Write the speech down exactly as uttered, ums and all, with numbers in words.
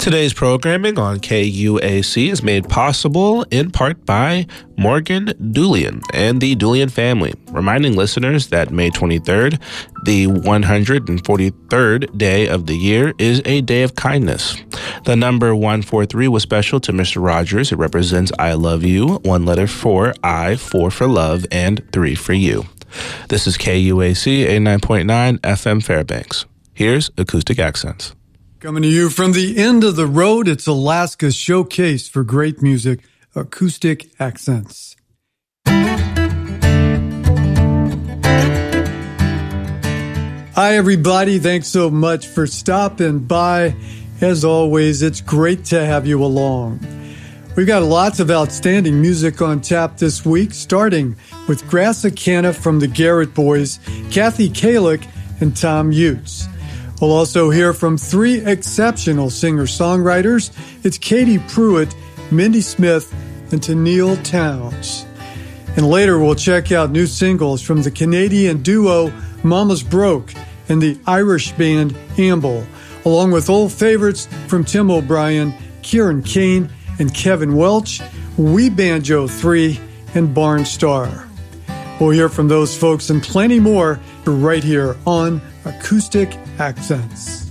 Today's programming on K U A C is made possible in part by Morgan Doolean and the Doolean family, reminding listeners that May twenty-third, the one hundred forty-third day of the year, is a day of kindness. The number one forty-three was special to Mister Rogers. It represents I love you, one letter for I, four for love, and three for you. This is K U A C eighty-nine point nine F M Fairbanks. Here's Acoustic Accents. Coming to you from the end of the road, it's Alaska's showcase for great music, Acoustic Accents. Hi, everybody. Thanks so much for stopping by. As always, it's great to have you along. We've got lots of outstanding music on tap this week, starting with Grassicana from the Garrett Boys, Kathy Kalick, and Tom Utes. We'll also hear from three exceptional singer-songwriters. It's Katie Pruitt, Mindy Smith, and Tennille Townes. And later we'll check out new singles from the Canadian duo Mama's Broke and the Irish band Amble, along with old favorites from Tim O'Brien, Kieran Kane, and Kevin Welch, We Banjo three, and Barnstar. We'll hear from those folks and plenty more right here on Acoustic Accents.